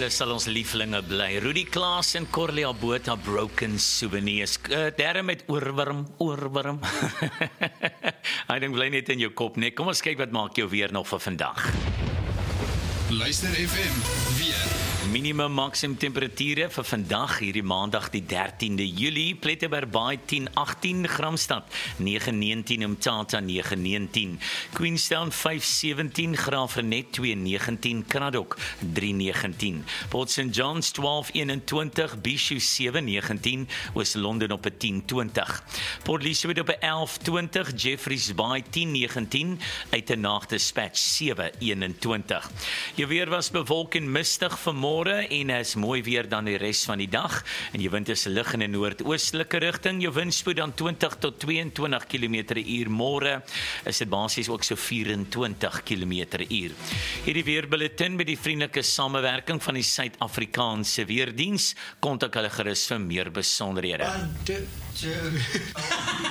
hulle sal ons lieflinge bly. Rudy Klaas en Corlia Botha, Broken Souvenirs. Derde met oorworm. Hy dink bly net in jou kop, nee. Kom ons kyk wat maak jou weer nog vir vandag. Luister FM, weer. Minimum maksimum temperature vir vandag, hierdie maandag die 13de Julie, Plettenberg Baai 10-18, Gramstad 9-19, Umtata 9-19, Queenstown 5-17, Graafrenet 2-19, Kraddock 3-19, Port St. John's 12-21, Bishu 7-19, Oos-London op 10-20, Port Elizabeth op 11-20, Jeffreys Bay 10-19, Uitenaag Dispatch 7-21. Jou weer was bewolk en mistig vanmôre en is mooi weer dan die res van die dag en jou wind is lig in 'n noordoostelike rigting, jou windspoed dan 20 tot 22 km/h. Môre is dit basies ook so 24 km/h. Hierdie weerbulletin met die vriendelike samewerking van die Suid-Afrikaanse Weerdiens, kontak hulle gerus vir meer besonderhede.